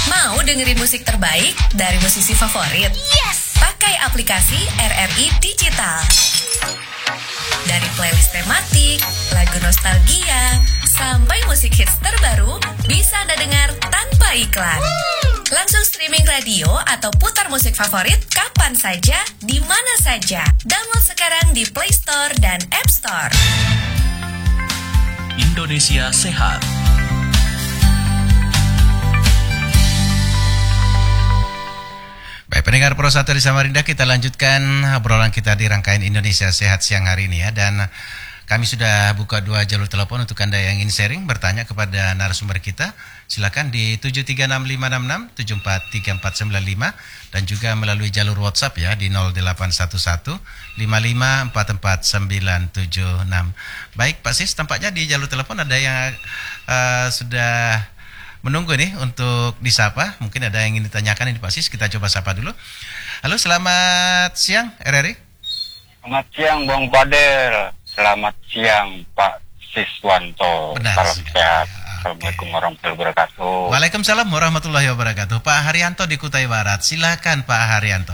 Mau dengerin musik terbaik dari musisi favorit? Yes! Pakai aplikasi RRI Digital. Dari playlist tematik, lagu nostalgia, sampai musik hits terbaru bisa Anda dengar tanpa iklan. Langsung streaming radio atau putar musik favorit kapan saja, di mana saja. Download sekarang di Play Store dan App Store. Indonesia Sehat. Baik, pendengar Pro 1 di Samarinda, kita lanjutkan obrolan kita di rangkaian Indonesia Sehat siang hari ini ya. Dan kami sudah buka 2 jalur telepon untuk Anda yang ingin sharing, bertanya kepada narasumber kita. Silakan di 736566 743495 dan juga melalui jalur WhatsApp ya di 0811 5544976. Baik, Pak Sis, tampaknya di jalur telepon ada yang sudah menunggu nih untuk disapa. Mungkin ada yang ingin ditanyakan ini Pak Sis, kita coba sapa dulu. Halo, selamat siang RRI. Selamat siang Bang Fadel. Selamat siang Pak Siswanto. Benar. Salam sehat. Ya, Assalamualaikum warahmatullahi wabarakatuh. Waalaikumsalam warahmatullahi wabarakatuh. Pak Haryanto di Kutai Barat. Silakan Pak Haryanto.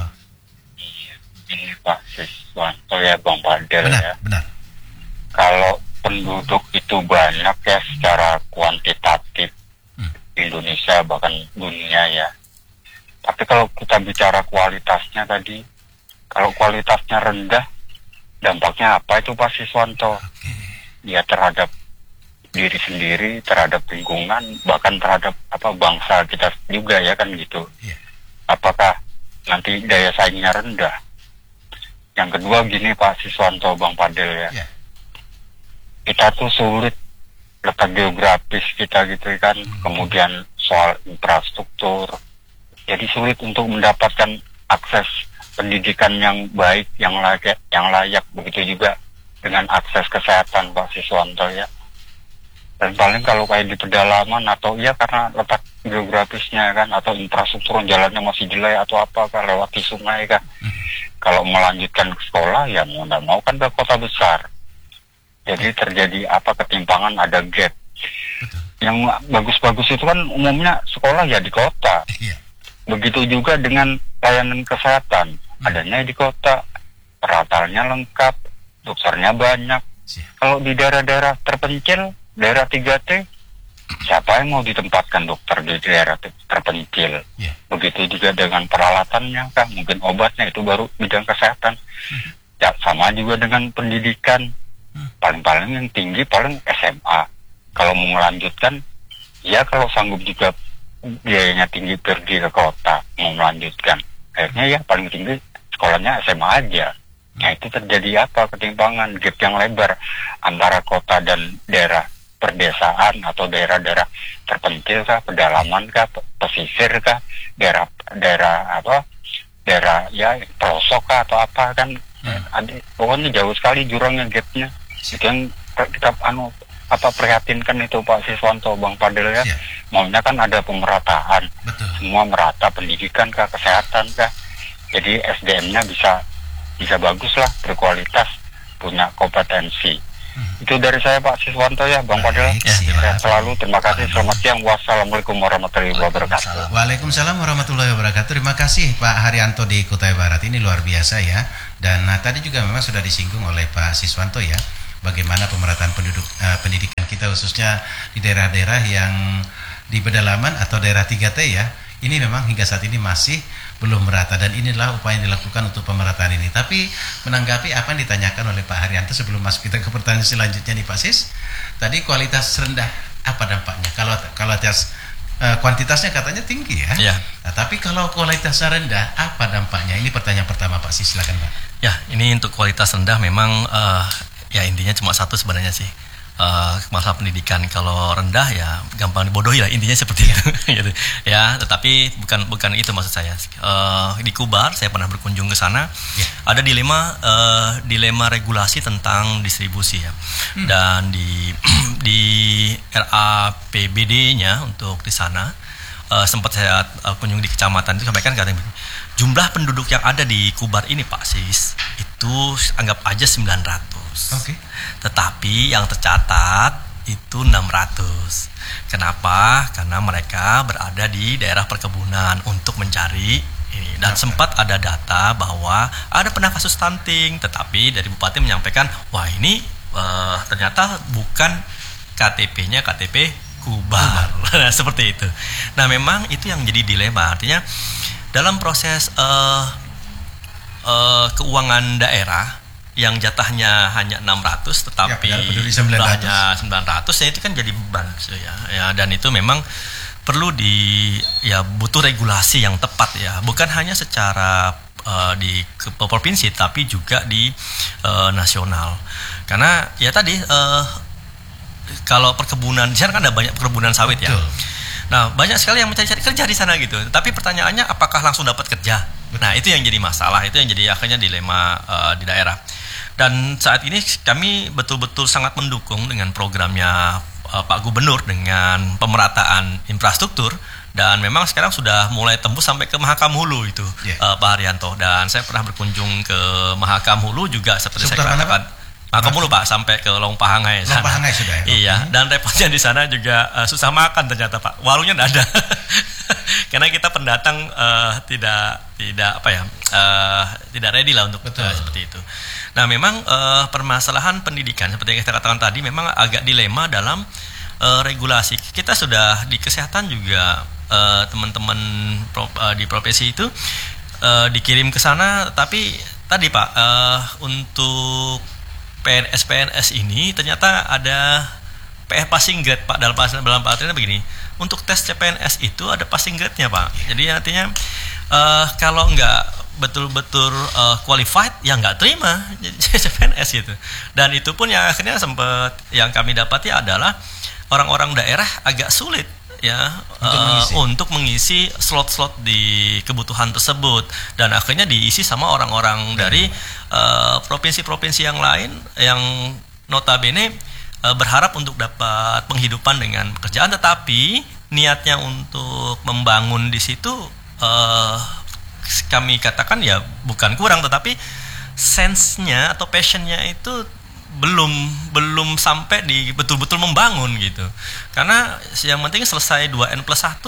Ini Pak Siswanto ya Bang Fadel. Benar, ya. benar. Kalau penduduk itu banyak ya secara kuantitatif, Indonesia bahkan dunia ya. Tapi kalau kita bicara kualitasnya tadi, kalau kualitasnya rendah, dampaknya apa itu Pak Siswanto? Ya terhadap diri sendiri, terhadap lingkungan, bahkan terhadap bangsa kita juga ya kan gitu. Yeah. Apakah nanti daya saingnya rendah? Yang kedua gini Pak Siswanto, Bang Fadel ya. Yeah. Kita tuh sulit letak geografis kita gitu kan, kemudian soal infrastruktur, jadi sulit untuk mendapatkan akses pendidikan yang baik, yang layak, begitu juga dengan akses kesehatan Pak Siswanto ya. Dan paling kalau kayak di pedalaman atau ya karena letak geografisnya kan, atau infrastruktur jalannya masih jelek atau apa kan, lewati sungai kan, kalau melanjutkan ke sekolah ya mau nggak mau kan ke kota besar. Jadi terjadi ketimpangan, ada gap. Betul. Yang bagus-bagus itu kan umumnya sekolah ya di kota. Iya. Begitu juga dengan layanan kesehatan, adanya di kota, peratalnya lengkap, dokternya banyak. Kalau di daerah-daerah terpencil, daerah 3T, siapa yang mau ditempatkan dokter di daerah terpencil? Yeah. Begitu juga dengan peralatannya kan, mungkin obatnya, itu baru bidang kesehatan. Ya sama juga dengan pendidikan. Paling-paling yang tinggi paling SMA. Kalau mau melanjutkan, ya kalau sanggup juga biayanya tinggi pergi ke kota mau melanjutkan. Akhirnya ya paling tinggi sekolahnya SMA aja. Nah itu terjadi ketimpangan, gap yang lebar antara kota dan daerah perdesaan atau daerah-daerah terpencil kah, pedalaman kah, pesisir kah, daerah ya pelosok kah atau apa kan. Pokoknya jauh sekali jurangnya, gapnya. Itu yang kita prihatinkan itu Pak Siswanto, Bang Fadel ya. Maunya kan ada pemerataan. Betul. Semua merata, pendidikan kah, kesehatan kah. Jadi SDM-nya bisa bagus lah, berkualitas, punya kompetensi. Itu dari saya Pak Siswanto ya, Bang Fadel. Sehat selalu, terima kasih, selamat siang, wassalamualaikum warahmatullahi wabarakatuh. Waalaikumsalam warahmatullahi wabarakatuh. Terima kasih Pak Haryanto di Kutai Barat, ini luar biasa ya. Dan tadi juga memang sudah disinggung oleh Pak Siswanto ya, bagaimana pemerataan pendidikan kita khususnya di daerah-daerah yang di pedalaman atau daerah 3T ya. Ini memang hingga saat ini masih belum merata, dan inilah upaya yang dilakukan untuk pemerataan ini. Tapi menanggapi apa yang ditanyakan oleh Pak Haryanto sebelum masuk kita ke pertanyaan selanjutnya nih Pak Sis, tadi kualitas rendah apa dampaknya? Kalau atas kuantitasnya katanya tinggi ya. Ya. Nah, tapi kalau kualitasnya rendah apa dampaknya? Ini pertanyaan pertama Pak Sis, silakan Pak. Ya, ini untuk kualitas rendah memang ya intinya cuma satu sebenarnya sih. Masalah pendidikan, kalau rendah ya gampang dibodohi lah, intinya seperti itu gitu. Ya, tetapi bukan itu maksud saya. Di Kubar saya pernah berkunjung ke sana. Ada dilema regulasi tentang distribusi ya. Dan di RAPBD-nya untuk di sana sempat saya kunjung di kecamatan itu, sampaikan katanya jumlah penduduk yang ada di Kubar ini Pak Sis itu anggap aja 900. Oke. Tetapi yang tercatat itu 600. Kenapa? Karena mereka berada di daerah perkebunan untuk mencari ini. Dan sempat ada data bahwa ada pernah kasus stunting, tetapi dari bupati menyampaikan, wah ini ternyata bukan KTP-nya KTP Kubar. Nah, seperti itu. Nah, memang itu yang jadi dilema. Artinya dalam proses keuangan daerah yang jatahnya hanya 600 tetapi hanya 900 ya itu kan jadi beban ya, dan itu memang perlu butuh regulasi yang tepat ya, bukan hanya secara di provinsi tapi juga di nasional. Karena ya tadi kalau perkebunan di sana kan ada banyak perkebunan sawit ya. Nah, banyak sekali yang mencari kerja di sana gitu. Tapi pertanyaannya apakah langsung dapat kerja? Nah, itu yang jadi masalah, itu yang jadi akhirnya dilema di daerah. Dan saat ini kami betul-betul sangat mendukung dengan programnya Pak Gubernur dengan pemerataan infrastruktur, dan memang sekarang sudah mulai tembus sampai ke Mahakam Hulu itu, Pak Haryanto. Dan saya pernah berkunjung ke Mahakam Hulu juga seperti saya katakan. Mahakam Hulu Pak, sampai ke Longpahangai. Longpahangai sudah ya? Iya, dan repotnya di sana juga susah makan ternyata Pak. Warungnya tidak ada. Karena kita pendatang tidak ready lah untuk seperti itu. Nah, memang permasalahan pendidikan seperti yang kita katakan tadi memang agak dilema dalam regulasi. Kita sudah di kesehatan juga teman-teman di profesi itu dikirim ke sana, tapi tadi Pak untuk PNS ini ternyata ada passing grade Pak, dalam artinya begini. Untuk tes CPNS itu ada passing grade-nya Pak. Jadi artinya kalau nggak betul-betul qualified ya nggak terima CPNS gitu. Dan itu pun yang akhirnya sempat yang kami dapati adalah orang-orang daerah agak sulit ya untuk mengisi slot-slot di kebutuhan tersebut, dan akhirnya diisi sama orang-orang dari provinsi-provinsi yang lain yang notabene berharap untuk dapat penghidupan dengan pekerjaan, tetapi niatnya untuk membangun di situ kami katakan ya bukan kurang, tetapi sense-nya atau passion-nya itu belum sampai di betul-betul membangun gitu. Karena yang penting selesai 2N+1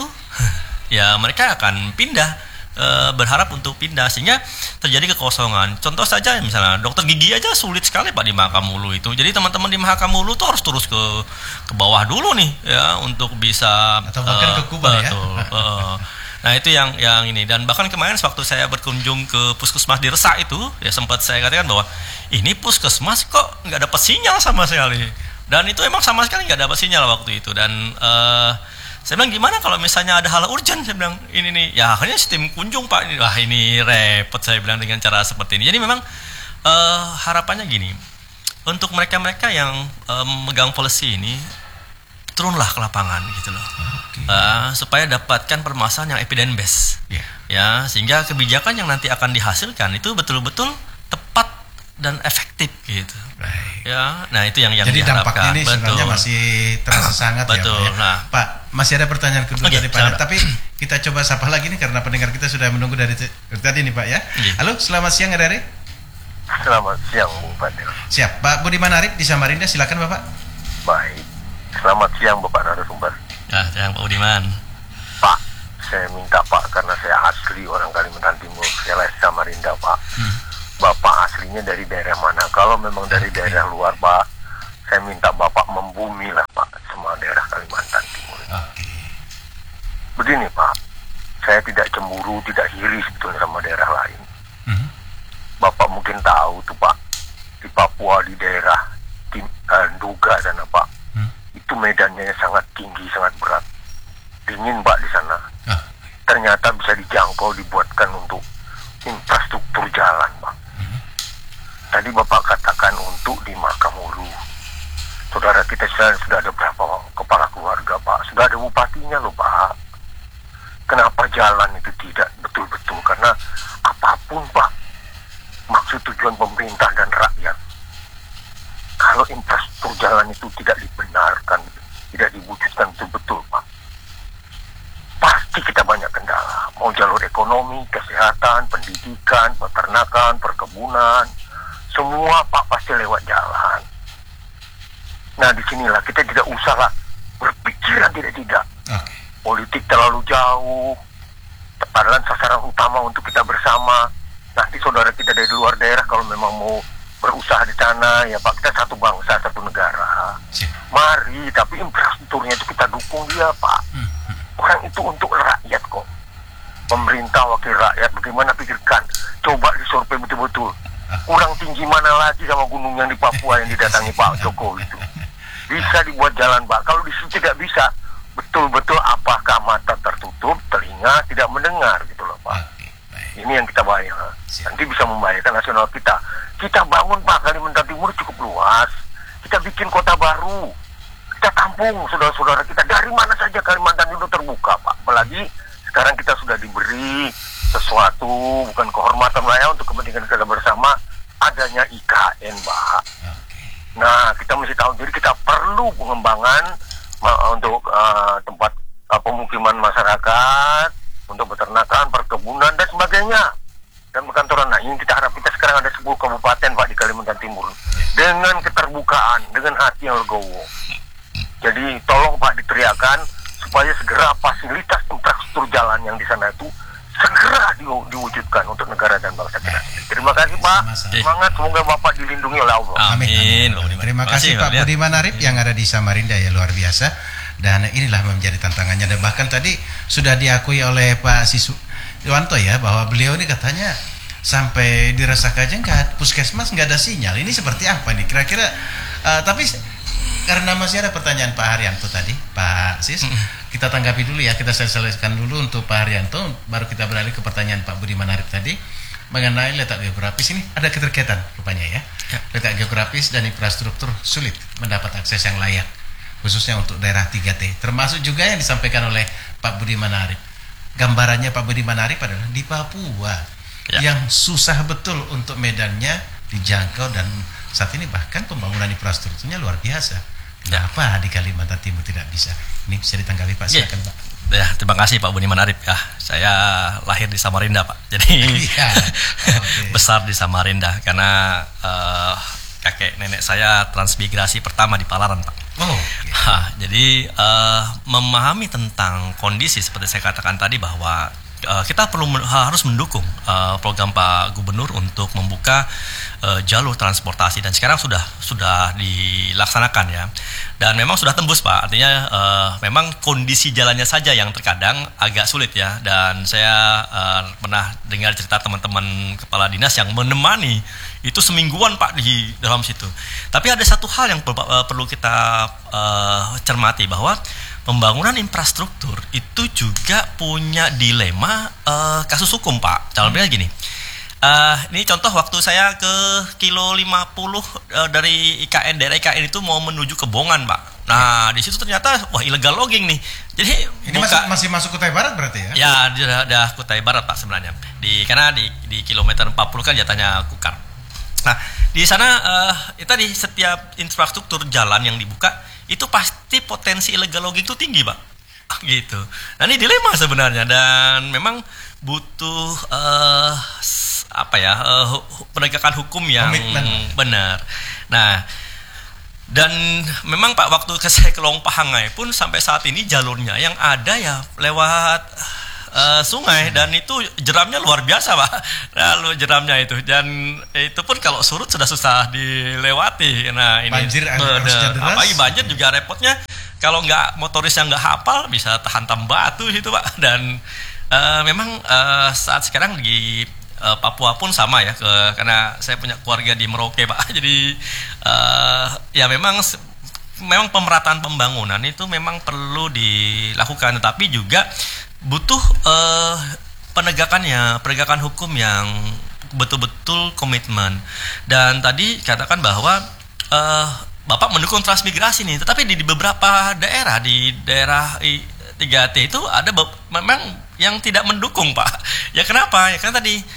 ya mereka akan pindah, berharap untuk pindah, sehingga terjadi kekosongan. Contoh saja misalnya dokter gigi aja sulit sekali Pak di Mahakam Hulu itu. Jadi teman-teman di Mahakam Hulu tuh harus terus ke bawah dulu nih ya untuk bisa atau bahkan ke Kubar ya. Nah, itu yang ini. Dan bahkan kemarin waktu saya berkunjung ke puskesmas di Resak itu ya sempat saya katakan bahwa ini puskesmas kok nggak dapat sinyal sama sekali. Dan itu emang sama sekali nggak dapat sinyal waktu itu. Dan saya bilang gimana kalau misalnya ada hal urgent, saya bilang ini nih ya akhirnya sistem kunjung Pak, ini repot saya bilang dengan cara seperti ini. Jadi memang harapannya gini, untuk mereka-mereka yang memegang policy ini turunlah ke lapangan gitu loh, supaya dapatkan permasalahan yang evidence based ya, sehingga kebijakan yang nanti akan dihasilkan itu betul-betul tepat dan efektif gitu. Ya, nah itu yang jadi diharapkan. Dampaknya ini sebenarnya masih terasa sangat ya Pak. Nah, Pak, masih ada pertanyaan kedua dari Pak, tapi kita coba sapa lagi nih karena pendengar kita sudah menunggu dari tadi nih Pak ya. Halo, selamat siang Ari. Selamat siang Bung Fadil. Siap, Pak Budiman Arif di Samarinda, silakan Bapak. Baik, selamat siang Bapak narasumber. Siang Pak Budiman. Pak, saya minta Pak, karena saya asli orang Kalimantan Timur, saya lahir Samarinda Pak. Bapak aslinya dari daerah mana? Kalau memang dari daerah luar Pak, saya minta Bapak membumi lah Pak semua daerah Kalimantan Timur. Begini Pak, saya tidak cemburu, tidak iri sebetulnya sama daerah lain. Bapak mungkin tahu tuh Pak, di Papua di daerah Nduga sana Pak, itu medannya sangat tinggi, sangat berat, dingin Pak di sana. Ternyata bisa dijangkau, dibuatkan untuk infrastruktur jalan Pak. Tadi Bapak katakan untuk di Mahakam Hulu. Saudara kita sudah ada berapa kepala keluarga Pak, sudah ada bupatinya loh Pak. Kenapa jalan itu tidak betul-betul? Karena apapun Pak, maksud tujuan pemerintah dan rakyat, kalau infrastruktur jalan itu tidak dibenarkan, tidak diwujudkan betul-betul Pak, pasti kita banyak kendala. Mau jalur ekonomi, kesehatan, pendidikan, peternakan, perkebunan, semua Pak pasti lewat jalan. Nah disinilah kita tidak usahlah berpikiran tidak. Politik terlalu jauh, padahal sasaran utama untuk kita bersama. Nanti saudara kita dari luar daerah kalau memang mau berusaha di sana, ya Pak, kita satu bangsa, satu negara. Mari, tapi infrastrukturnya itu kita dukung dia, Pak. Orang itu untuk rakyat kok. Pemerintah, wakil rakyat, bagaimana pikirkan? Coba disurvei betul-betul. Kurang tinggi mana lagi sama gunung yang di Papua yang didatangi Pak Jokowi itu. Bisa dibuat jalan, Pak. Kalau di situ tidak bisa, betul-betul apakah mata tertutup, telinga tidak mendengar gitu loh, Pak. Ini yang kita bayar. Nanti bisa membahayakan nasional kita. Kita bangun, Pak, Kalimantan Timur cukup luas. Kita bikin kota baru. Kita tampung saudara-saudara kita. Dari mana saja Kalimantan itu terbuka, Pak. Apalagi sekarang kita sudah diberi sesuatu, bukan kehormatan lah ya, untuk kepentingan kita bersama, adanya IKN, Pak. Nah, kita mesti tahu, jadi kita perlu pengembangan untuk tempat pemukiman masyarakat, untuk peternakan, perkebunan, dan sebagainya. Dan perkantoran. Nah, ini kita harap, kita sekarang ada 10 kabupaten, Pak, di Kalimantan Timur. Dengan keterbukaan, dengan hati yang legowo. Jadi, tolong, Pak, diteriakan supaya segera fasilitas infrastruktur jalan yang di sana itu segera diwujudkan untuk negara dan bangsa kita. Terima kasih, Pak. Semangat, semoga Bapak dilindungi oleh Allah. Amin. Terima kasih Pak Budiman Arif yang ada di Samarinda, ya, luar biasa. Dan inilah menjadi tantangannya. Dan bahkan tadi sudah diakui oleh Pak Siswanto ya, bahwa beliau ini katanya sampai diresahkan aja puskesmas nggak ada sinyal. Ini seperti apa nih kira-kira? Tapi karena masih ada pertanyaan Pak Haryanto tadi, Pak Sis, kita tanggapi dulu ya, kita selesaikan dulu untuk Pak Haryanto, baru kita beralih ke pertanyaan Pak Budiman Arif tadi mengenai letak geografis. Ini ada keterkaitan rupanya ya. Letak geografis dan infrastruktur sulit mendapat akses yang layak, khususnya untuk daerah 3T, termasuk juga yang disampaikan oleh Pak Budiman Arif. Gambarannya Pak Budiman Arif adalah di Papua yang susah betul untuk medannya dijangkau, dan saat ini bahkan pembangunan infrastrukturnya luar biasa. Kenapa di Kalimantan Timur tidak bisa? Ini bisa ditanggapi, Pak, silakan, Pak. Ya, terima kasih Pak Budiman Arif. Ya, saya lahir di Samarinda, Pak. Jadi besar di Samarinda karena kakek nenek saya transmigrasi pertama di Palaran, Pak. Jadi memahami tentang kondisi seperti saya katakan tadi, bahwa kita harus mendukung program Pak Gubernur untuk membuka jalur transportasi, dan sekarang sudah dilaksanakan ya, dan memang sudah tembus, Pak. Artinya memang kondisi jalannya saja yang terkadang agak sulit ya, dan saya pernah dengar cerita teman-teman kepala dinas yang menemani itu semingguan, Pak, di dalam situ. Tapi ada satu hal yang perlu kita cermati, bahwa pembangunan infrastruktur itu juga punya dilema kasus hukum, Pak. Contohnya gini, ini contoh waktu saya ke kilo 50 dari IKN, daerah IKN itu mau menuju ke Bongan, Pak. Nah, di situ ternyata illegal logging nih. Jadi ini masih masuk Kutai Barat berarti ya? Ya, udah Kutai Barat, Pak, sebenarnya. Karena di kilometer 40 kan jatahnya Kukar. Nah, di sana tadi setiap infrastruktur jalan yang dibuka itu pasti potensi illegal logging itu tinggi, Pak. Gitu. Nah, ini dilema sebenarnya, dan memang butuh penegakan hukum yang benar. Nah, dan memang, Pak, waktu saya ke Longpahangai pun sampai saat ini jalurnya yang ada ya lewat sungai, dan itu jeramnya luar biasa, Pak. Lalu jeramnya itu, dan itu pun kalau surut sudah susah dilewati. Nah, ini banjir apalagi banjir juga repotnya. Kalau nggak motoris yang nggak hafal bisa hantam batu itu, Pak. Dan memang saat sekarang di Papua pun sama ya, karena saya punya keluarga di Merauke, Pak. Jadi ya memang pemerataan pembangunan itu memang perlu dilakukan, tetapi juga butuh penegakan hukum yang betul-betul komitmen. Dan tadi katakan bahwa Bapak mendukung transmigrasi nih, tetapi di beberapa daerah, di daerah 3T itu ada memang yang tidak mendukung, Pak. Ya kenapa? Ya karena tadi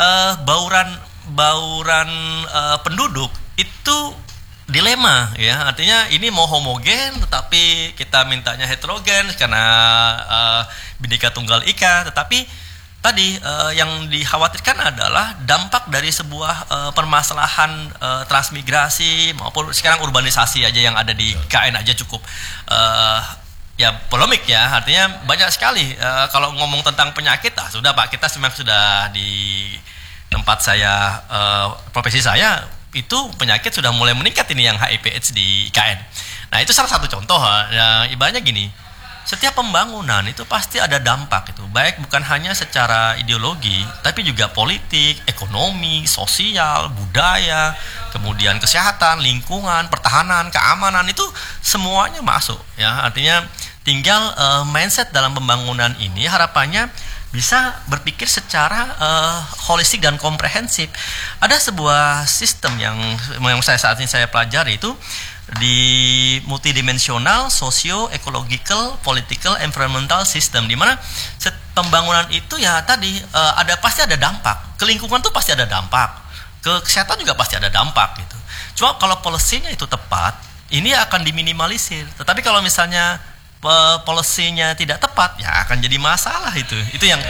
bauran penduduk itu dilema ya, artinya ini mau homogen tetapi kita mintanya heterogen karena Bhinneka Tunggal Ika, tetapi tadi yang dikhawatirkan adalah dampak dari sebuah permasalahan transmigrasi maupun sekarang urbanisasi aja yang ada di KN aja cukup ya polemik ya, artinya banyak sekali kalau ngomong tentang penyakit sudah Pak, kita memang sudah di tempat saya profesi saya itu penyakit sudah mulai meningkat ini yang HIV/AIDS di KN. Nah itu salah satu contoh ya, ibaratnya gini, setiap pembangunan itu pasti ada dampak itu, baik bukan hanya secara ideologi, tapi juga politik, ekonomi, sosial, budaya, kemudian kesehatan, lingkungan, pertahanan, keamanan, itu semuanya masuk ya. Artinya tinggal mindset dalam pembangunan ini harapannya bisa berpikir secara holistik dan komprehensif. Ada sebuah sistem yang saat ini saya pelajari itu di multidimensional socio-ecological, political, environmental system, di mana pembangunan itu ya tadi pasti ada dampak. Ke lingkungan tuh pasti ada dampak. Ke kesehatan juga pasti ada dampak gitu. Cuma kalau policy-nya itu tepat, ini akan diminimalisir. Tetapi kalau misalnya policy-nya tidak tepat, ya akan jadi masalah itu. Itu yang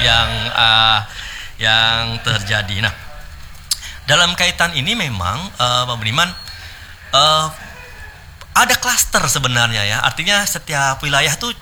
terjadi. Nah, dalam kaitan ini memang Pak Budiman ada klaster sebenarnya ya, artinya setiap wilayah tuh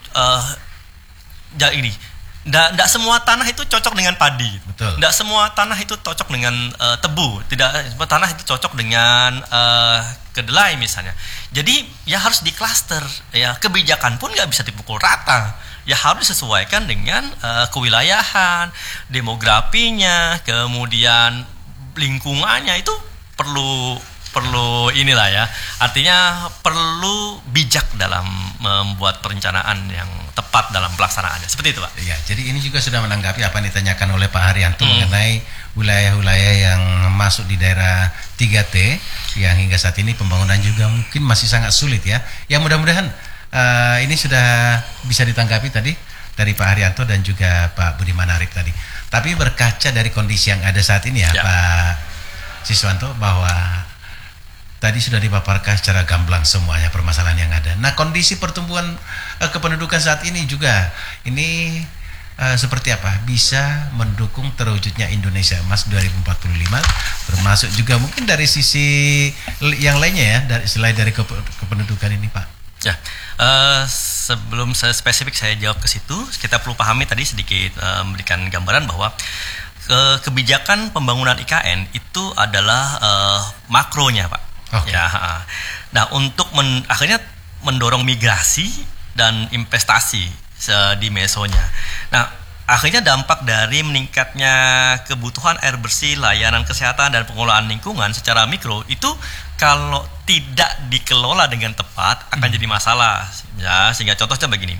tidak semua tanah itu cocok dengan padi, tidak semua tanah itu cocok dengan tebu, tidak semua tanah itu cocok dengan kedelai misalnya. Jadi ya harus di klaster ya, kebijakan pun nggak bisa dipukul rata, ya harus disesuaikan dengan kewilayahan, demografinya, kemudian lingkungannya, itu perlu inilah ya, artinya perlu bijak dalam membuat perencanaan yang tepat dalam pelaksanaannya, seperti itu Pak. Ya, jadi ini juga sudah menanggapi apa yang ditanyakan oleh Pak Haryanto mengenai wilayah-wilayah yang masuk di daerah 3T yang hingga saat ini pembangunan juga mungkin masih sangat sulit ya. Ya mudah-mudahan ini sudah bisa ditanggapi tadi dari Pak Haryanto dan juga Pak Budiman Arif tadi. Tapi berkaca dari kondisi yang ada saat ini ya. Pak Siswanto, bahwa tadi sudah dipaparkan secara gamblang semuanya permasalahan yang ada. Nah, kondisi pertumbuhan kependudukan saat ini juga ini seperti apa bisa mendukung terwujudnya Indonesia Emas 2045, termasuk juga mungkin dari sisi yang lainnya ya, selain dari kependudukan ini Pak. Ya, sebelum saya spesifik saya jawab ke situ, kita perlu pahami tadi sedikit memberikan gambaran bahwa kebijakan pembangunan IKN itu adalah makronya Pak. Okay. Ya, nah untuk akhirnya mendorong migrasi dan investasi di mesonya. Nah akhirnya dampak dari meningkatnya kebutuhan air bersih, layanan kesehatan dan pengelolaan lingkungan secara mikro itu kalau tidak dikelola dengan tepat akan jadi masalah. Ya, sehingga contohnya begini,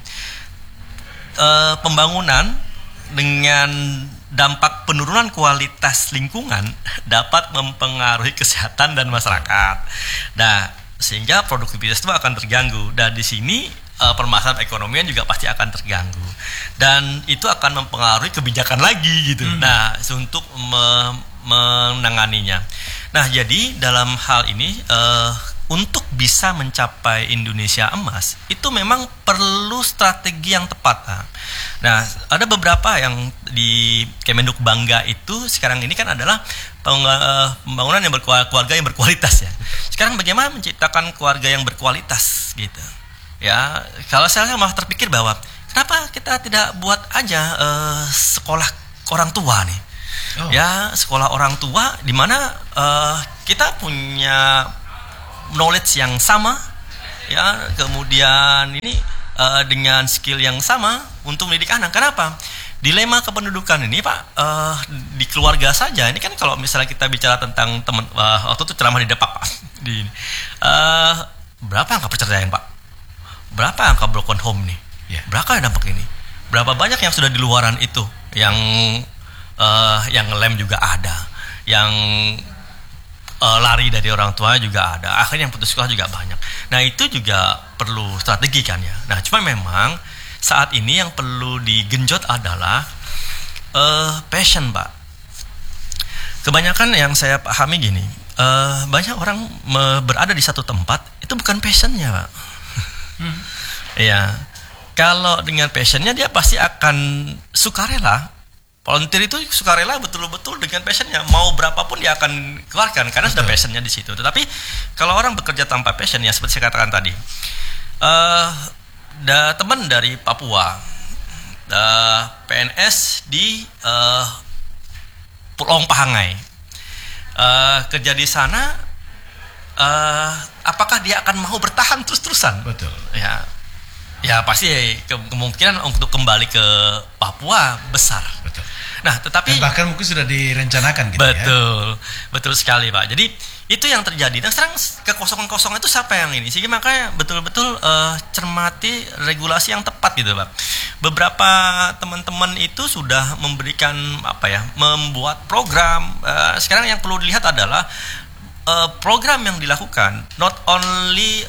pembangunan dengan dampak penurunan kualitas lingkungan dapat mempengaruhi kesehatan dan masyarakat. Nah, sehingga produktivitas itu akan terganggu. Dan di sini permasalahan ekonomian juga pasti akan terganggu. Dan itu akan mempengaruhi kebijakan lagi gitu. Nah, untuk menanganinya. Nah, jadi dalam hal ini untuk bisa mencapai Indonesia Emas itu memang perlu strategi yang tepat. Nah, ada beberapa yang di Kemenduk Bangga itu sekarang ini kan adalah pembangunan yang keluarga yang berkualitas ya. Sekarang bagaimana menciptakan keluarga yang berkualitas gitu. Ya, kalau saya malah terpikir bahwa kenapa kita tidak buat aja sekolah orang tua nih. Ya, sekolah orang tua di mana kita punya knowledge yang sama ya, kemudian ini dengan skill yang sama untuk mendidik anak. Kenapa? Dilema kependudukan ini Pak, di keluarga saja ini kan, kalau misalnya kita bicara tentang teman waktu itu ceramah di Depak Pak, di berapa angka perceraian Pak, berapa angka broken home nih, berapa dampak ini, berapa banyak yang sudah di luaran itu, yang ngelem juga ada, yang lari dari orang tua juga ada, akhirnya yang putus sekolah juga banyak. Nah itu juga perlu strategi kan ya. Nah cuma memang saat ini yang perlu digenjot adalah passion Pak. Kebanyakan yang saya pahami gini, banyak orang berada di satu tempat itu bukan passionnya Pak. Ya, kalau dengan passionnya dia pasti akan sukarela Volunteer itu sukarela betul-betul dengan passionnya, mau berapapun dia akan keluarkan karena sudah passionnya di situ. Tetapi kalau orang bekerja tanpa passion, ya seperti saya katakan tadi, teman dari Papua, PNS di Pulau Pahangai, kerja di sana, apakah dia akan mau bertahan terus-terusan? Betul. Ya pasti kemungkinan untuk kembali ke Papua besar. Betul. Nah, tetapi dan bahkan mungkin sudah direncanakan gitu betul sekali Pak. Jadi itu yang terjadi. Nah sekarang kekosongan-kosongan itu siapa yang ini? Sehingga makanya betul-betul cermati regulasi yang tepat gitu Pak. Beberapa teman-teman itu sudah memberikan membuat program. Sekarang yang perlu dilihat adalah program yang dilakukan not only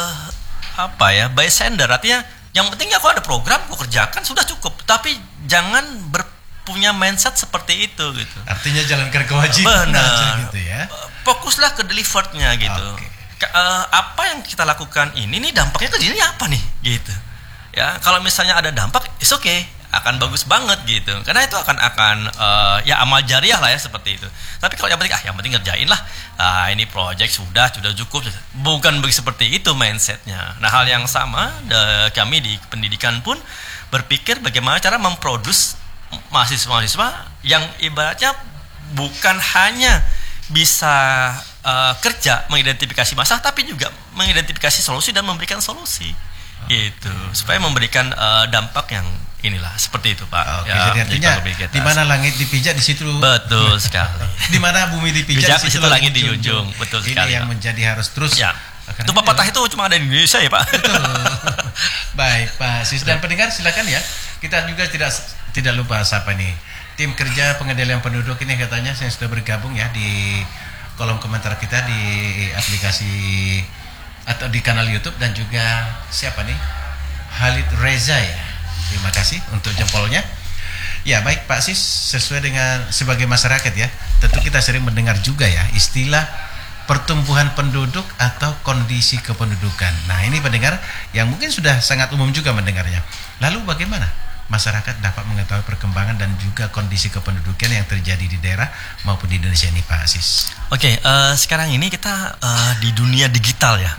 by sender, artinya yang penting aku ada program, aku kerjakan sudah cukup, tapi jangan punya mindset seperti itu gitu. Artinya jalankan kewajiban aja gitu ya. Fokuslah ke deliverednya gitu. Apa yang kita lakukan ini dampaknya ke diri apa nih gitu. Ya, kalau misalnya ada dampak, it's okay, akan bagus banget gitu. Karena itu akan amal jariah lah ya seperti itu. Tapi kalau yang penting ngerjain lah. Ini project sudah cukup. Bukan seperti itu mindsetnya. Nah, hal yang sama kami di pendidikan pun berpikir bagaimana cara memproduce mahasiswa-mahasiswa yang ibaratnya bukan hanya bisa kerja mengidentifikasi masalah, tapi juga mengidentifikasi solusi dan memberikan solusi gitu, supaya memberikan dampak yang inilah seperti itu Pak. Jadi artinya di mana langit dipijak di situ. Betul sekali. Di mana bumi dipijak di situ langit dijunjung. Betul ini sekali. Ini yang Pak. menjadi harus terus. Ya. Itu pepatah itu cuma ada di Indonesia ya Pak. Betul. Baik Pak Sis dan pendengar silakan ya. Kita juga tidak lupa siapa nih. Tim kerja pengendalian penduduk ini katanya saya sudah bergabung ya di kolom komentar kita di aplikasi atau di kanal YouTube, dan juga siapa nih? Halid Reza ya. Terima kasih untuk jempolnya. Ya baik Pak Sis, sesuai dengan sebagai masyarakat ya, tentu kita sering mendengar juga ya istilah pertumbuhan penduduk atau kondisi kependudukan. Nah ini pendengar yang mungkin sudah sangat umum juga mendengarnya. Lalu bagaimana masyarakat dapat mengetahui perkembangan dan juga kondisi kependudukan yang terjadi di daerah maupun di Indonesia ini Pak Sis? Oke, sekarang ini kita di dunia digital ya.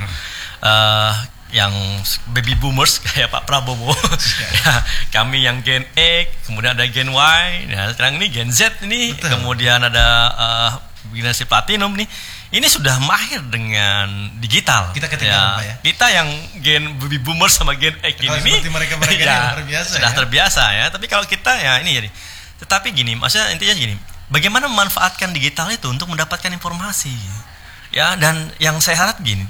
Yang baby boomers kayak Pak Prabowo, ya, kami yang Gen X, kemudian ada Gen Y, nah sekarang ini Gen Z ini, kemudian ada generasi Platinum nih, ini sudah mahir dengan digital. Kita ketinggalan Pak ya. Kita yang Gen baby boomers sama Gen X ini mereka ya, terbiasa sudah terbiasa ya. Tapi kalau kita ya ini jadi. Tetapi gini, maksudnya intinya gini, bagaimana memanfaatkan digital itu untuk mendapatkan informasi, ya. Dan yang saya harap gini.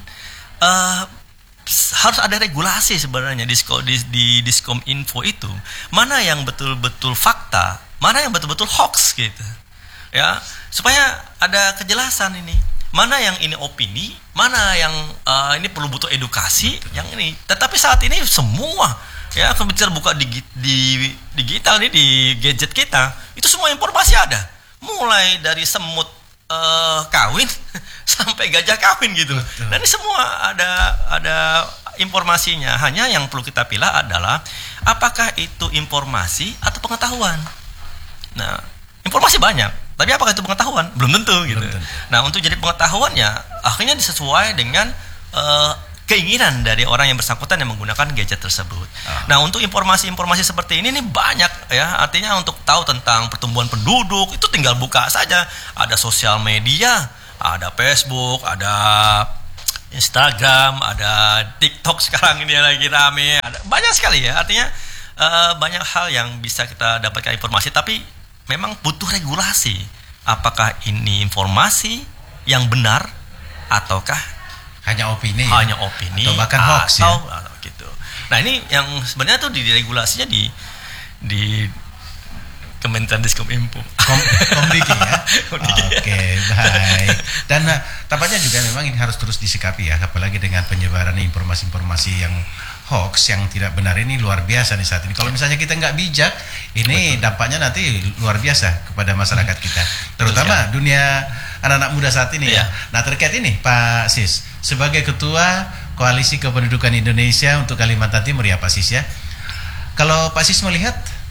Harus ada regulasi sebenarnya di Diskom Info itu, mana yang betul-betul fakta, mana yang betul-betul hoax gitu ya, supaya ada kejelasan ini, mana yang ini opini, mana yang ini perlu butuh edukasi. Yang ini tetapi saat ini semua ya kebetulan buka di digital nih, di gadget kita itu semua informasi ada, mulai dari semut kawin sampai gajah kawin gitu. Dan ini semua ada informasinya. Hanya yang perlu kita pilih adalah apakah itu informasi atau pengetahuan. Nah, informasi banyak, tapi apakah itu pengetahuan? Belum tentu gitu. Nah, untuk jadi pengetahuan ya akhirnya disesuai dengan keinginan dari orang yang bersangkutan yang menggunakan gadget tersebut. Nah, untuk informasi-informasi seperti ini nih banyak ya. Artinya untuk tahu tentang pertumbuhan penduduk itu tinggal buka saja. Ada sosial media, ada Facebook, ada Instagram, ada TikTok sekarang ini lagi rame. Ada banyak sekali ya. Artinya banyak hal yang bisa kita dapatkan informasi, tapi memang butuh regulasi. Apakah ini informasi yang benar ataukah hanya opini atau bahkan hoax atau gitu. Nah ini yang sebenarnya tuh diregulasinya di Kementerian Diskom Info. Komdiki ya. Oke, baik. Dan tampaknya juga memang ini harus terus disikapi ya, apalagi dengan penyebaran informasi-informasi yang hoax yang tidak benar ini luar biasa nih saat ini. Kalau misalnya kita nggak bijak, ini dampaknya nanti luar biasa kepada masyarakat kita, terutama dunia anak-anak muda saat ini ya. Nah terkait ini Pak Sis, sebagai Ketua Koalisi Kependudukan Indonesia untuk Kalimantan Timur ya Pak Sis ya, kalau Pak Sis melihat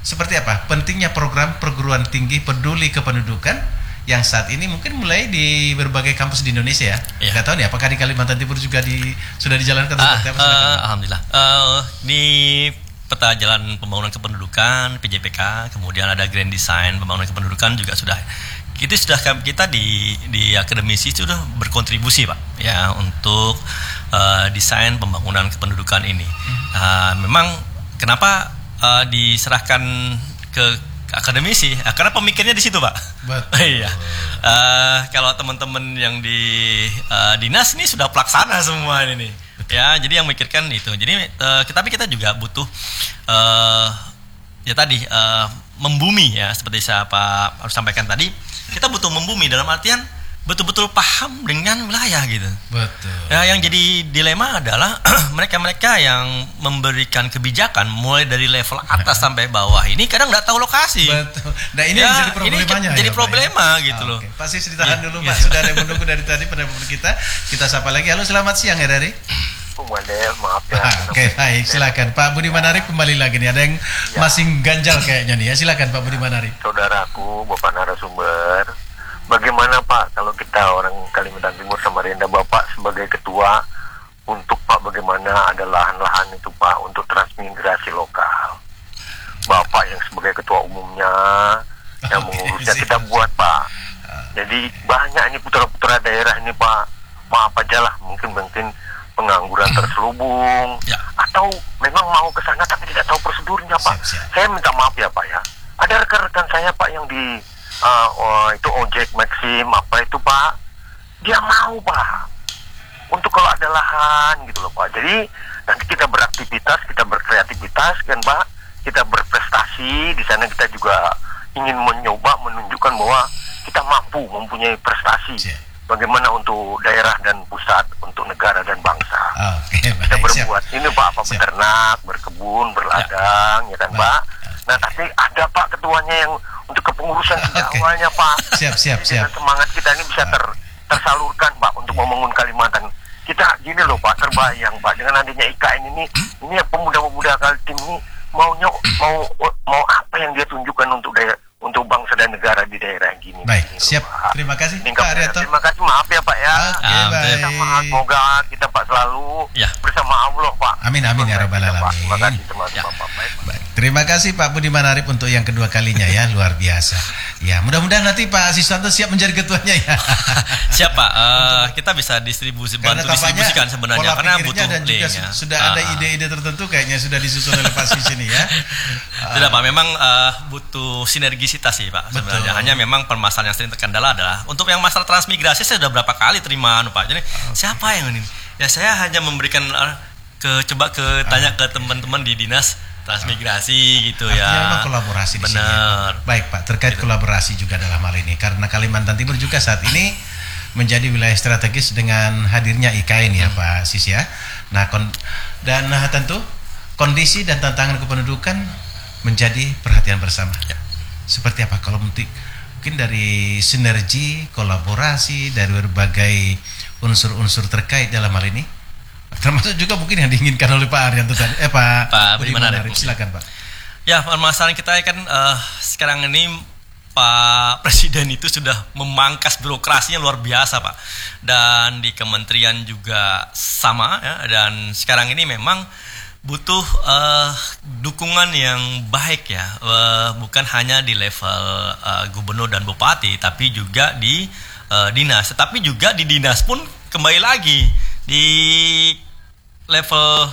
seperti apa pentingnya program perguruan tinggi peduli kependudukan yang saat ini mungkin mulai di berbagai kampus di Indonesia ya. Nggak tahu nih apakah di Kalimantan Timur juga sudah dijalankan Alhamdulillah. Di peta jalan pembangunan kependudukan PJPK, kemudian ada grand design pembangunan kependudukan juga sudah. Itu sudah kita di akademisi sudah berkontribusi Pak ya untuk desain pembangunan kependudukan ini. Memang kenapa diserahkan ke akademisi? Karena pemikirnya di situ Pak. Betul. Iya. Kalau teman-teman yang di dinas ini sudah pelaksana semua ini. Ya, jadi yang memikirkan itu. Jadi tapi kita juga butuh ya tadi membumi ya seperti saya Pak harus sampaikan tadi. Kita butuh membumi dalam artian betul-betul paham dengan wilayah gitu. Betul. Ya, yang jadi dilema adalah mereka-mereka yang memberikan kebijakan mulai dari level atas sampai bawah ini kadang nggak tahu lokasi. Betul. Nah ini yang jadi problemanya. Jadi ya, problema Pak, ya? gitu loh. Okay. Pasti ditahan dulu Pak. Sudah ada yang menunggu dari tadi penelpon kita. Kita sapa lagi. Halo, selamat siang ya Dari. Maaf ya. Oke, baik. Silakan Pak Budiman Arif kembali lagi nih. Ada yang masih ganjal kayaknya nih ya. Silakan Pak Budiman Arif. Saudaraku, Bapak narasumber, bagaimana Pak kalau kita orang Kalimantan Timur Samarinda, Bapak sebagai ketua untuk Pak bagaimana ada lahan-lahan itu Pak untuk transmigrasi lokal. Bapak yang sebagai ketua umumnya yang mengurusnya kita buat Pak. Jadi banyak ini putra-putra daerah ini Pak. Maaf aja lah mungkin pengangguran terselubung atau memang mau ke sana tapi tidak tahu prosedurnya Pak. Saya minta maaf ya Pak ya. Ada rekan-rekan saya Pak yang di itu ojek Maxim apa itu Pak, dia mau Pak untuk kalau ada lahan gitu loh Pak. Jadi nanti kita beraktivitas, kita berkreativitas kan Pak, kita berprestasi di sana. Kita juga ingin menunjukkan bahwa kita mampu mempunyai prestasi bagaimana untuk daerah dan pusat, untuk negara dan bangsa. Kita berbuat ini Pak, beternak, berkebun, berladang ya kan Pak. Nah tapi ada Pak ketuanya yang untuk kepengurusan sejak awalnya Pak. Siap. Semangat kita ini bisa tersalurkan Pak untuk membangun Kalimantan. Kita gini loh Pak, terbayang Pak dengan adanya IKN ini pemuda-pemuda Kaltim ini mau apa yang dia tunjukkan untuk bangsa dan negara di daerah gini. Baik, gini siap. Pak. Terima kasih Pak Arianto. Terima kasih, maaf ya Pak ya. Baik. Semoga kita Pak selalu bersama Allah Pak. Amin ya rabbal alamin. Terima kasih teman-teman Pak. Baik. Terima kasih Pak Budiman Arif untuk yang kedua kalinya ya, luar biasa. Ya, mudah-mudahan nanti Pak Siswanto siap menjadi ketuanya ya. Siap Pak, kita bisa bantu distribusikan sebenarnya karena butuh dan juga sudah ada ide-ide tertentu kayaknya sudah disusun oleh Pak Sis ini ya. Tidak Pak, memang butuh sinergisitas sih Pak sebenarnya. Hanya memang permasalahan yang sering terkendala adalah untuk yang masalah transmigrasi saya sudah berapa kali terima Pak. Jadi siapa yang ini? Ya saya hanya memberikan tanya ke teman-teman di dinas transmigrasi gitu. Artinya ya. Memang kolaborasi di sini. Ya. Baik Pak, terkait kolaborasi juga dalam hal ini karena Kalimantan Timur juga saat ini menjadi wilayah strategis dengan hadirnya IKN ya Pak Sis ya. Nah, tentu kondisi dan tantangan kependudukan menjadi perhatian bersama. Ya. Seperti apa kalau mungkin dari sinergi, kolaborasi dari berbagai unsur-unsur terkait dalam hal ini? Termasuk juga mungkin yang diinginkan oleh Pak Arianto tadi. Pak Budiman Arif. Silakan Pak. Ya, permasalahan kita kan sekarang ini Pak Presiden itu sudah memangkas birokrasinya luar biasa Pak. Dan di kementerian juga sama ya. Dan sekarang ini memang butuh dukungan yang baik ya. Bukan hanya di level gubernur dan bupati, tapi juga di dinas. Tetapi juga di dinas pun kembali lagi di level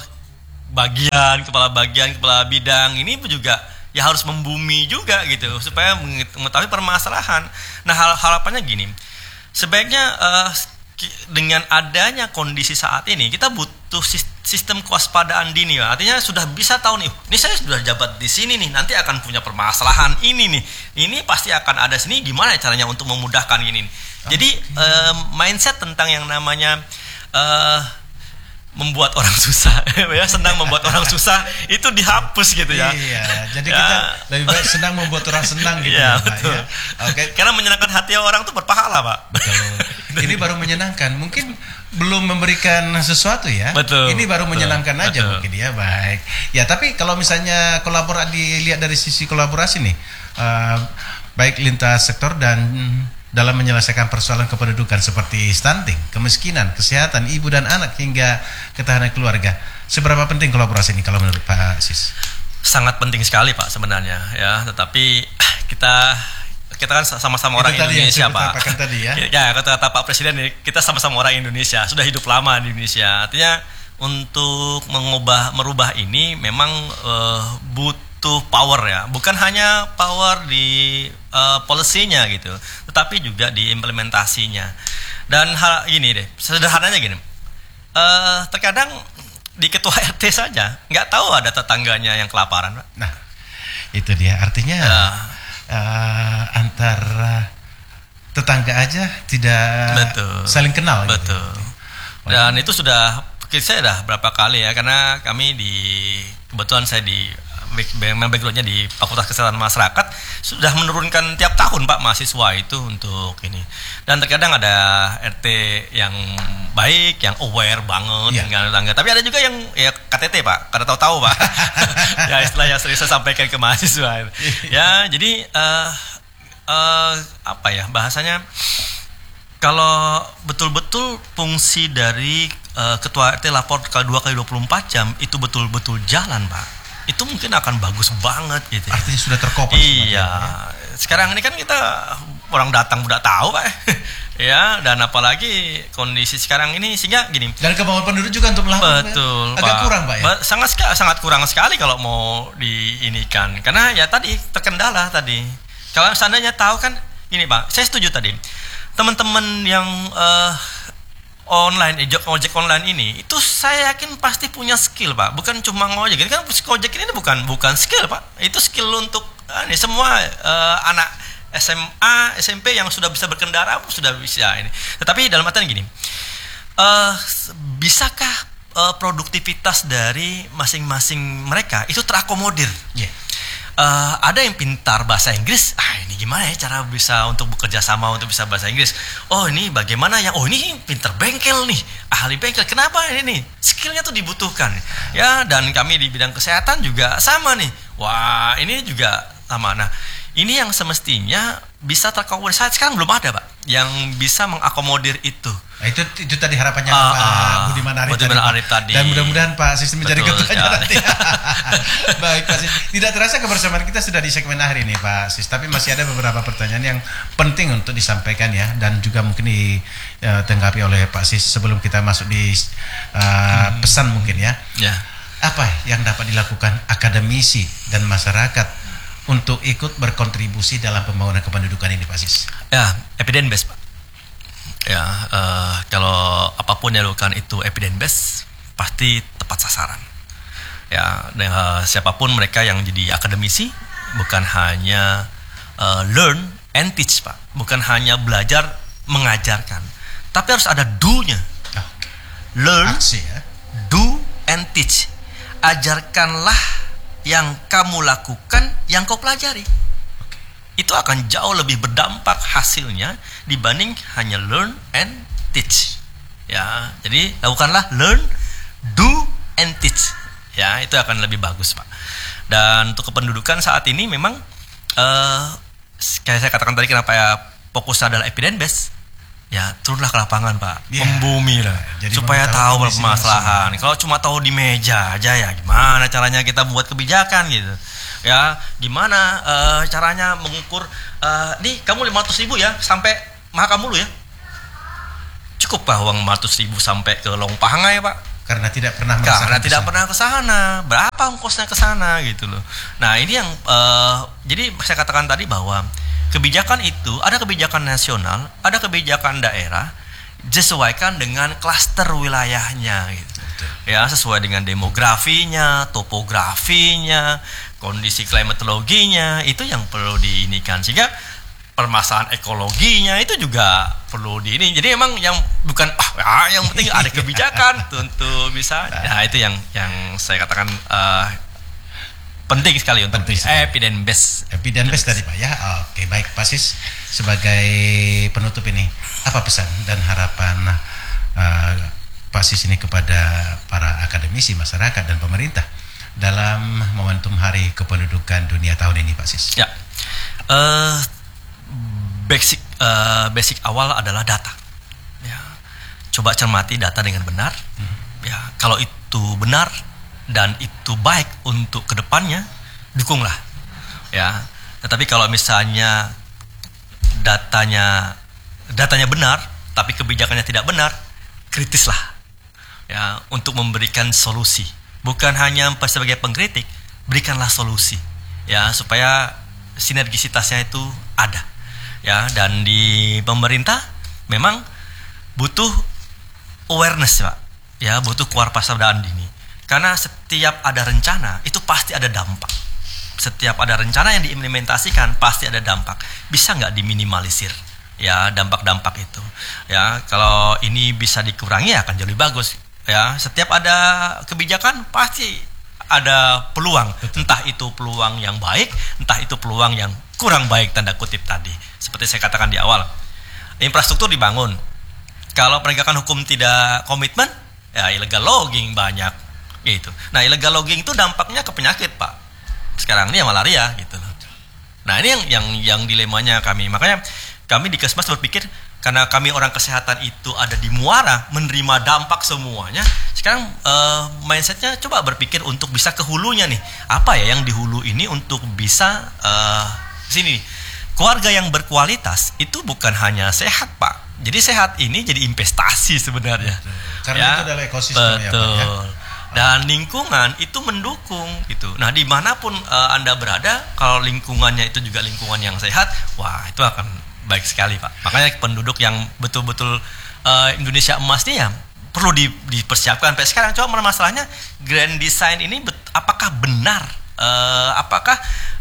kepala bidang ini juga ya harus membumi juga gitu supaya mengetahui permasalahan. Nah harapannya gini, sebaiknya dengan adanya kondisi saat ini kita butuh sistem kewaspadaan dini ya. Artinya sudah bisa tahu nih, ini saya sudah jabat di sini nih, nanti akan punya permasalahan ini nih, ini pasti akan ada sini, gimana caranya untuk memudahkan ini nih. Jadi mindset tentang yang namanya membuat orang susah ya, senang membuat orang susah itu dihapus gitu ya. Iya, jadi kita lebih baik senang membuat orang senang gitu ya, Pak betul. ya. Oke. Karena menyenangkan hati orang tuh berpahala Pak. Betul. Ini baru menyenangkan. Mungkin belum memberikan sesuatu ya. Betul. Ini baru menyenangkan aja Betul. mungkin ya. Baik. Ya, tapi kalau misalnya dilihat dari sisi kolaborasi nih, baik lintas sektor dan dalam menyelesaikan persoalan kependudukan seperti stunting, kemiskinan, kesehatan ibu dan anak hingga ketahanan keluarga. Seberapa penting kolaborasi ini kalau menurut Pak Sis? Sangat penting sekali Pak sebenarnya ya. Tetapi kita kan sama-sama orang Indonesia Pak. Tadi ya. Ya kata Pak Presiden ini, kita sama-sama orang Indonesia, sudah hidup lama di Indonesia. Artinya untuk merubah ini memang butuh power ya, bukan hanya power di policy-nya gitu, tetapi juga di implementasinya. Dan hal ini deh, sederhananya gini, terkadang di ketua RT saja nggak tahu ada tetangganya yang kelaparan, Pak. Nah, itu dia artinya antara tetangga aja tidak saling kenal. Betul. Gitu. Dan itu saya sudah berapa kali ya, karena kami kebetulan saya backgroundnya di Fakultas Kesehatan Masyarakat sudah menurunkan tiap tahun Pak mahasiswa itu untuk ini. Dan terkadang ada RT yang baik, yang aware banget dengan tetangga. Tapi ada juga yang ya KTT Pak, karena tahu-tahu Pak. Ya istilah yang sering saya sampaikan ke mahasiswa. Ya jadi apa ya bahasanya, kalau betul-betul fungsi dari ketua RT lapor ke 2 kali 24 jam itu betul-betul jalan Pak, itu mungkin akan bagus banget gitu ya. Artinya sudah terkopas. Iya. Sekarang ini kan kita orang datang udah tahu Pak. Ya, dan apalagi kondisi sekarang ini sehingga gini. Dan kemauan penduduk juga untuk melakukan. Betul, agak Pak. Kurang Pak ya. Sangat kurang sekali kalau mau diinikan. Karena ya tadi terkendala tadi. Kalau seandainya tahu kan ini Pak, saya setuju tadi. Teman-teman yang ojek online ini itu saya yakin pasti punya skill Pak, bukan cuma ngojek. Ini kan ojek ini bukan skill Pak, itu skill untuk ini semua anak SMA, SMP yang sudah bisa berkendara sudah bisa ini. Tetapi dalam artian gini, bisakah produktivitas dari masing-masing mereka itu terakomodir? Yeah. Ada yang pintar bahasa Inggris, ini gimana ya cara bisa untuk bekerja sama untuk bisa bahasa Inggris. Oh ini bagaimana yang, ini pintar bengkel nih, ahli bengkel. Kenapa ini nih? Skillnya tuh dibutuhkan. Ya, dan kami di bidang kesehatan juga sama nih. Wah ini juga sama. Nah ini yang semestinya bisa terkomodir. Sekarang belum ada Pak yang bisa mengakomodir itu. Nah, itu tadi harapannya Pak Budiman Arif tadi. Dan mudah-mudahan Pak Sis menjadi ketuanya nanti. Baik Pak Sis. Tidak terasa kebersamaan kita sudah di segmen akhir ini Pak Sis. Tapi masih ada beberapa pertanyaan yang penting untuk disampaikan ya. Dan juga mungkin ditanggapi oleh Pak Sis sebelum kita masuk di pesan mungkin ya. Apa yang dapat dilakukan akademisi dan masyarakat untuk ikut berkontribusi dalam pembangunan kependudukan ini Pak Sis? Ya, evidence based Pak. Ya, kalau apapun yang dilakukan itu evidence based, pasti tepat sasaran. Ya, dan, siapapun mereka yang jadi akademisi bukan hanya learn and teach Pak, bukan hanya belajar mengajarkan, tapi harus ada do-nya. Learn, aksi, ya? Do and teach. Ajarkanlah yang kamu lakukan, yang kau pelajari. Itu akan jauh lebih berdampak hasilnya dibanding hanya learn and teach. Ya, jadi lakukanlah learn, do and teach. Ya, itu akan lebih bagus Pak. Dan untuk kependudukan saat ini memang kayak saya katakan tadi, kenapa ya fokusnya adalah evidence based. Ya, turunlah ke lapangan Pak, membumi lah, supaya tahu permasalahan. Kalau cuma tahu di meja aja ya gimana caranya kita buat kebijakan gitu. Ya, gimana caranya mengukur nih kamu 500.000 ya sampai Mahakam Ulu ya. Cukup Pak uang 500.000 sampai ke Longpangai Pak. Karena tidak pernah ke sana. Berapa ongkosnya ke sana gitu loh. Nah, ini yang jadi saya katakan tadi bahwa kebijakan itu ada kebijakan nasional, ada kebijakan daerah, disesuaikan dengan klaster wilayahnya gitu. Ya, sesuai dengan demografinya, topografinya, kondisi klimatologinya, itu yang perlu diinikan. Sehingga permasalahan ekologinya itu juga perlu diini. Jadi emang yang bukan yang penting ada kebijakan tentu bisa. Nah, itu yang saya katakan penting sekali untuk Penting sekali. evidence based. Evidence based tadi Pak ya. Oke, baik Pak Sis, sebagai penutup ini apa pesan dan harapan Pak Sis ini kepada para akademisi, masyarakat dan pemerintah dalam momentum Hari Kependudukan Dunia tahun ini Pak Sis? Ya, basic awal adalah data. Ya, coba cermati data dengan benar. Ya, kalau itu benar dan itu baik untuk kedepannya, dukunglah. Ya, tetapi kalau misalnya datanya benar, tapi kebijakannya tidak benar, kritislah. Ya, untuk memberikan solusi. Bukan hanya sebagai pengkritik, berikanlah solusi. Ya, supaya sinergisitasnya itu ada. Ya, dan di pemerintah memang butuh awareness, Pak. Ya, butuh kewaspadaan dini. Karena setiap ada rencana itu pasti ada dampak. Setiap ada rencana yang diimplementasikan pasti ada dampak. Bisa nggak diminimalisir? Ya, dampak-dampak itu. Ya, kalau ini bisa dikurangi akan jadi bagus. Ya, setiap ada kebijakan pasti ada peluang. Entah itu peluang yang baik, entah itu peluang yang kurang baik tanda kutip tadi. Seperti saya katakan di awal, infrastruktur dibangun. Kalau penegakan hukum tidak komitmen, ya illegal logging banyak gitu. Nah, illegal logging itu dampaknya ke penyakit, Pak. Sekarang ini ya malaria gitu loh. Nah, ini yang dilemanya kami. Makanya kami di Kesmas berpikir, karena kami orang kesehatan itu ada di muara, menerima dampak semuanya. Sekarang mindsetnya coba berpikir untuk bisa ke hulunya nih. Apa ya yang di hulu ini untuk bisa sini. Keluarga yang berkualitas itu bukan hanya sehat, Pak. Jadi sehat ini jadi investasi sebenarnya. Karena ya, itu adalah ekosistem ya, Pak ya. Dan lingkungan itu mendukung gitu. Nah, dimanapun Anda berada, kalau lingkungannya itu juga lingkungan yang sehat, wah itu akan baik sekali, Pak. Makanya penduduk yang betul-betul Indonesia emas ini ya perlu dipersiapkan. Sampai sekarang coba masalahnya grand design ini apakah benar? Apakah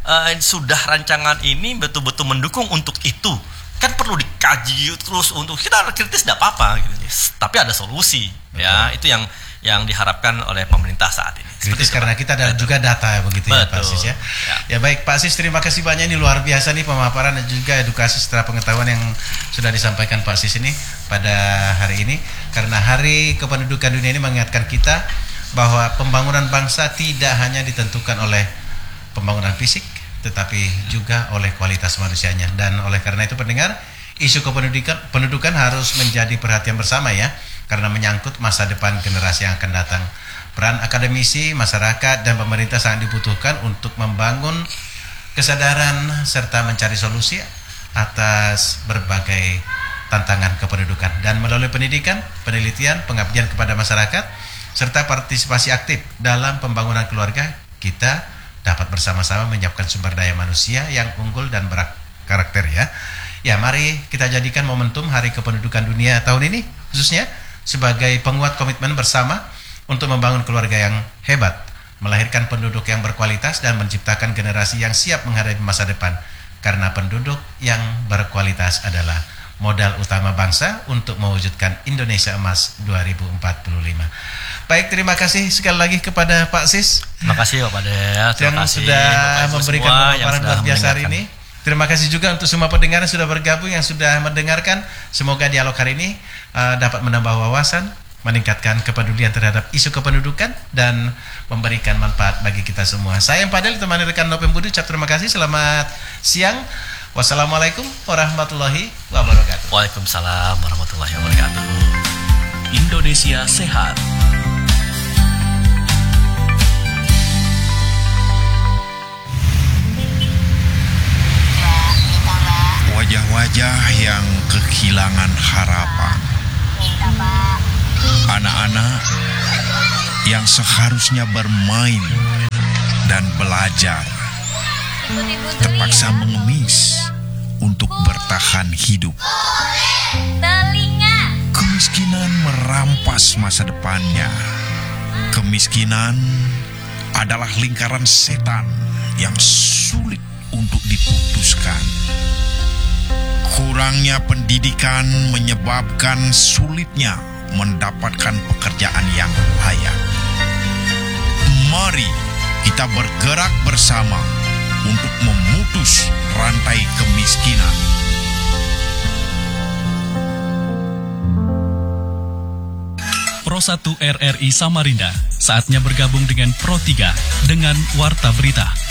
sudah rancangan ini betul-betul mendukung untuk itu? Kan perlu dikaji terus. Untuk kita kritis tidak apa-apa gitu. Tapi ada solusi. Betul. Ya, itu yang diharapkan oleh pemerintah saat ini. Kritis karena kita ada juga data begitu. Betul. Ya Pak Sis ya. Ya baik Pak Sis, terima kasih banyak, ini luar biasa nih pemaparan dan juga edukasi setelah pengetahuan yang sudah disampaikan Pak Sis ini pada hari ini. Karena Hari Kependudukan Dunia ini mengingatkan kita bahwa pembangunan bangsa tidak hanya ditentukan oleh pembangunan fisik, tetapi juga oleh kualitas manusianya. Dan oleh karena itu pendengar, isu kependudukan harus menjadi perhatian bersama ya, karena menyangkut masa depan generasi yang akan datang. Peran akademisi, masyarakat, dan pemerintah sangat dibutuhkan untuk membangun kesadaran serta mencari solusi atas berbagai tantangan kependudukan. Dan melalui pendidikan, penelitian, pengabdian kepada masyarakat, serta partisipasi aktif dalam pembangunan keluarga, kita dapat bersama-sama menyiapkan sumber daya manusia yang unggul dan berkarakter ya. Ya, mari kita jadikan momentum Hari Kependudukan Dunia tahun ini khususnya sebagai penguat komitmen bersama untuk membangun keluarga yang hebat, melahirkan penduduk yang berkualitas dan menciptakan generasi yang siap menghadapi masa depan. Karena penduduk yang berkualitas adalah modal utama bangsa untuk mewujudkan Indonesia Emas 2045. Baik, terima kasih sekali lagi kepada Pak Sis. Terima kasih Pak Dea. Yang sudah memberikan pemaparan luar biasa hari ini. Terima kasih juga untuk semua pendengar yang sudah bergabung, yang sudah mendengarkan. Semoga dialog hari ini dapat menambah wawasan, meningkatkan kepedulian terhadap isu kependudukan, dan memberikan manfaat bagi kita semua. Saya yang Padel ditemani rekan Nopem Budi, ucap terima kasih. Selamat siang. Wassalamualaikum warahmatullahi wabarakatuh. Waalaikumsalam warahmatullahi wabarakatuh. Indonesia Sehat. Wajah-wajah yang kehilangan harapan, anak-anak yang seharusnya bermain dan belajar terpaksa mengemis untuk bertahan hidup. Kemiskinan merampas masa depannya. Kemiskinan adalah lingkaran setan yang sulit untuk diputuskan. Kurangnya pendidikan menyebabkan sulitnya mendapatkan pekerjaan yang layak. Mari Kita bergerak bersama untuk memutus rantai kemiskinan. Pro 1 RRI Samarinda saatnya bergabung dengan Pro 3 dengan Warta Berita.